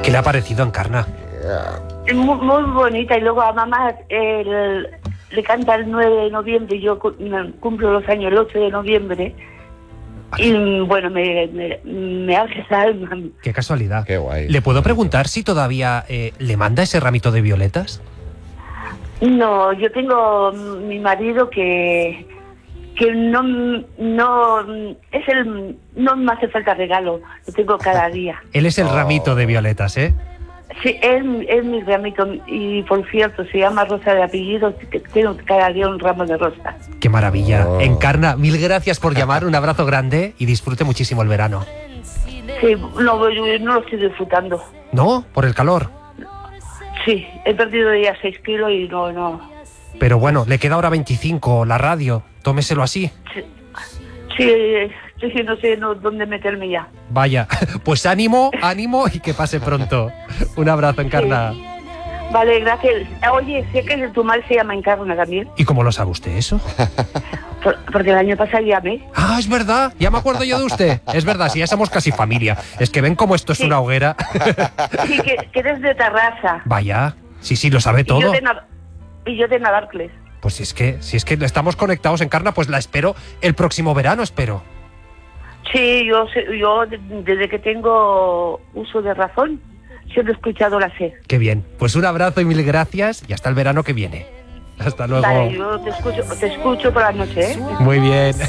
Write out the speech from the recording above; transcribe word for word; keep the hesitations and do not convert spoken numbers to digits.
¿Qué le ha parecido Encarna? Es muy, muy bonita, y luego a mamá el, le canta el nueve de noviembre, y yo cu- cumplo los años el ocho de noviembre. Y bueno, me, me, me hace esa alma. Qué casualidad. Qué guay. ¿Le puedo preguntar si todavía eh, le manda ese ramito de violetas? No, yo tengo mi marido que que no no es el no me hace falta regalo, lo tengo cada día. Él es el Oh. ramito de violetas, ¿eh? Sí, es, es mi ramito, y por cierto se llama Rosa de apellido, que tengo cada día un ramo de rosas. Qué maravilla. Oh. Encarna, mil gracias por llamar, un abrazo grande y disfrute muchísimo el verano. Sí, no, yo no lo estoy disfrutando. ¿No? Por el calor. Sí, he perdido ya seis kilos y no, no. Pero bueno, le queda ahora veinticinco, la radio. Tómeselo así. Sí, sí, sí, sí, no sé no, dónde meterme ya. Vaya, pues ánimo, ánimo y que pase pronto. Un abrazo, Encarna. Sí. Vale, gracias. Oye, sé que tu mal se llama Encarna también, ¿Y cómo lo sabe usted eso? por- porque el año pasado llamé. Ah, es verdad, ya me acuerdo yo de usted. Es verdad, si ya somos casi familia. Es que ven cómo esto es Sí. una hoguera. Sí, que, que eres de Tarrasa. Vaya, sí, sí, lo sabe Y yo todo. de, Nav- y yo de Navarcles. Pues si es que, si es que estamos conectados, Encarna, pues la espero el próximo verano, espero. Sí, yo, sé- yo de- desde que tengo uso de razón, siempre he escuchado la sed. Qué bien. Pues un abrazo y mil gracias y hasta el verano que viene. Hasta luego. Vale, yo te escucho, te escucho por la noche, ¿eh? Muy bien.